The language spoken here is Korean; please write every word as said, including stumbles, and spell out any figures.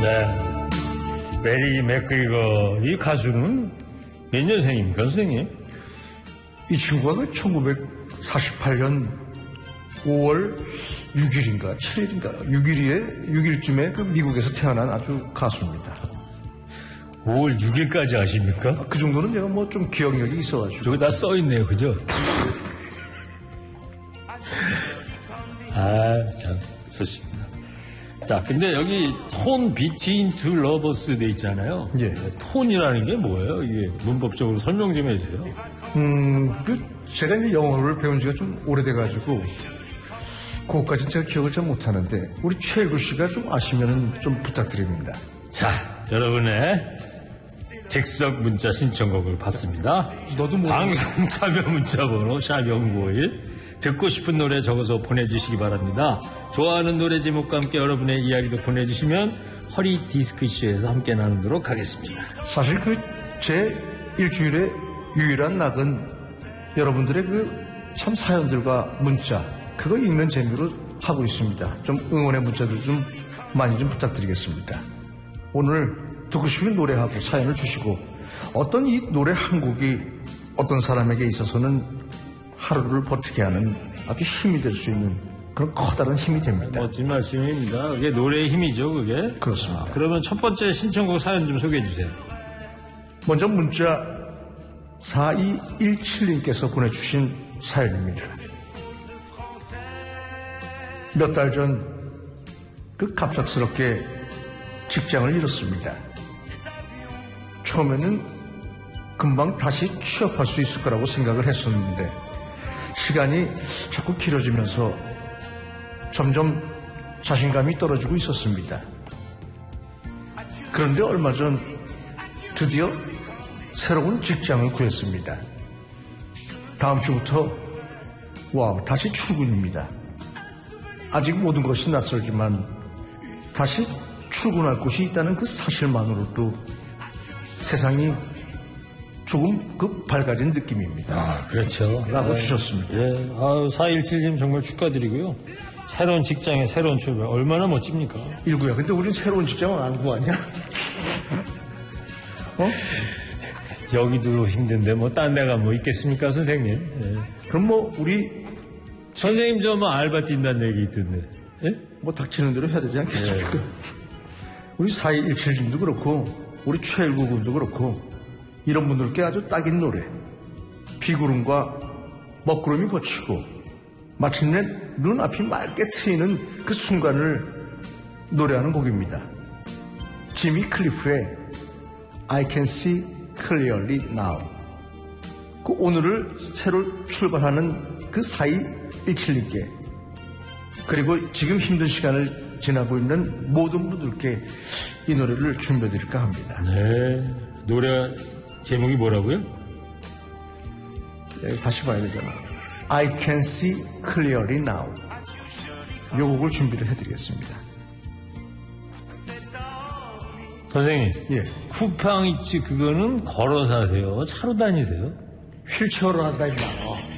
네. 메리 맥그리거, 이 가수는 몇 년생입니까, 선생님? 이 친구가 그 천구백사십팔 년 오월 육일인가 칠일인가 육일에 육일쯤에 그 미국에서 태어난 아주 가수입니다. 오월 육일까지 아십니까? 아, 그 정도는 내가 뭐 좀 기억력이 있어가지고. 저기 다 써있네요, 그죠? 아, 참, 좋습니다. 자, 근데 여기 톤 between two lovers 돼 있잖아요. 예. 톤이라는 게 뭐예요? 이게 문법적으로 설명 좀 해주세요. 음, 그, 제가 이제 영어를 배운 지가 좀 오래돼가지고, 그것까지 제가 기억을 잘 못하는데, 우리 최일구 씨가 좀 아시면 좀 부탁드립니다. 자, 여러분의 즉석 문자 신청곡을 받습니다. 너도 뭐. 방송 참여 문자 번호 샵 영구오일. 듣고 싶은 노래 적어서 보내주시기 바랍니다. 좋아하는 노래 제목과 함께 여러분의 이야기도 보내주시면 허리 디스크쇼에서 함께 나누도록 하겠습니다. 사실 그 제 일주일의 유일한 낙은 여러분들의 그 참 사연들과 문자, 그거 읽는 재미로 하고 있습니다. 좀 응원의 문자들 좀 많이 좀 부탁드리겠습니다. 오늘 듣고 싶은 노래하고 사연을 주시고, 어떤 이 노래 한 곡이 어떤 사람에게 있어서는 하루를 버티게 하는 아주 힘이 될 수 있는 그런 커다란 힘이 됩니다. 멋진 말씀입니다. 그게 노래의 힘이죠, 그게. 그렇습니다. 아, 그러면 첫 번째 신청곡 사연 좀 소개해 주세요. 먼저 문자 사이일칠님께서 보내주신 사연입니다. 몇 달 전 그 갑작스럽게 직장을 잃었습니다. 처음에는 금방 다시 취업할 수 있을 거라고 생각을 했었는데, 시간이 자꾸 길어지면서 점점 자신감이 떨어지고 있었습니다. 그런데 얼마 전 드디어 새로운 직장을 구했습니다. 다음 주부터 와 다시 출근입니다. 아직 모든 것이 낯설지만 다시 출근할 곳이 있다는 그 사실만으로도 세상이 조금 그 밝아진 느낌입니다. 아, 그렇죠. 라고 아, 주셨습니다. 예. 아유, 사이일칠님 정말 축하드리고요. 새로운 직장에 새로운 출발. 얼마나 멋집니까? 일구야, 근데 우린 새로운 직장을 안 구하냐? 어? 여기도 힘든데 뭐 딴 데가 뭐 있겠습니까, 선생님? 예. 그럼 뭐 우리 선생님 저 뭐 알바 뛴다는 얘기 있던데. 예? 뭐 닥치는 대로 해야 되지 않겠습니까? 예. 우리 사이일칠님도 그렇고 우리 최일구 군도 그렇고 이런 분들께 아주 딱인 노래, 비구름과 먹구름이 거치고 마침내 눈앞이 맑게 트이는 그 순간을 노래하는 곡입니다. 지미 클리프의 I can see clearly now. 그 오늘을 새로 출발하는 그 사이일칠님께, 그리고 지금 힘든 시간을 지나고 있는 모든 분들께 이 노래를 준비해드릴까 합니다. 네. 노래 제목이 뭐라고요? 네, 다시 봐야 되잖아. I can see clearly now. 요 곡을 준비를 해드리겠습니다. 선생님. 예. 쿠팡이츠 그거는 걸어 사세요? 차로 다니세요? 휠체어로 한다, 임마.